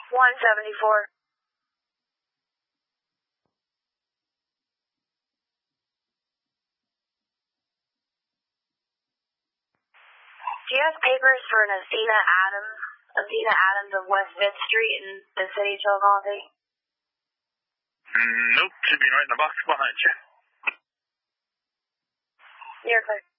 174. Do you have papers for an Athena Adams of West 5th Street in the city of Chillicothe? Nope, should be right in the box behind you. You're clear.